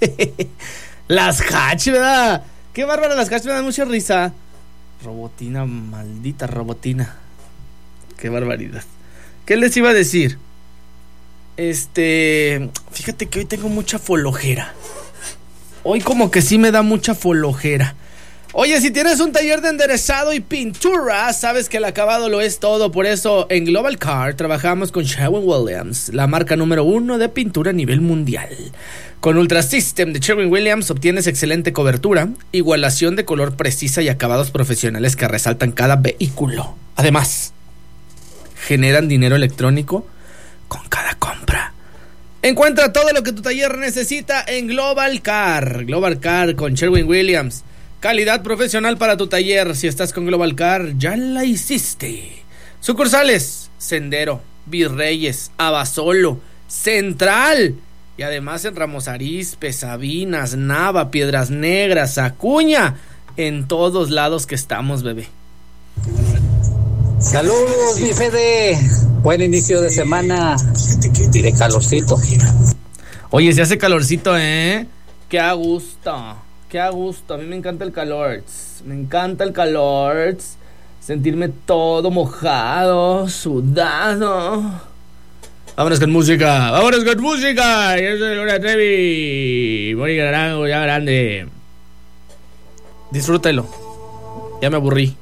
Las Hatch, ¿verdad? Qué bárbara las Hatch, me dan mucha risa. Robotina, maldita robotina. Qué barbaridad. ¿Qué les iba a decir? Fíjate que hoy tengo mucha folojera. Hoy como que sí me da mucha folojera. Oye, si tienes un taller de enderezado y pintura, sabes que el acabado lo es todo. Por eso en Global Car trabajamos con Sherwin-Williams, la marca número 1 de pintura a nivel mundial. Con Ultra System de Sherwin-Williams obtienes excelente cobertura, igualación de color precisa y acabados profesionales que resaltan cada vehículo. Además, generan dinero electrónico con cada compra. Encuentra todo lo que tu taller necesita en Global Car. Global Car con Sherwin-Williams. Calidad profesional para tu taller. Si estás con Global Car, ya la hiciste. Sucursales: Sendero, Virreyes, Abasolo, Central. Y además en Ramos Arizpe, Sabinas, Nava, Piedras Negras, Acuña. En todos lados que estamos, bebé. Saludos, mi Fede. Buen inicio de semana y de calorcito. Oye, se hace calorcito, ¿eh? Qué a gusto. Qué a gusto. A mí me encanta el calor. Me encanta el calor. Sentirme todo mojado, sudado. Vámonos con música. Vámonos con música. Yo soy Gloria Trevi. Mónica Naranjo, ya grande. Disfrútelo. Ya me aburrí.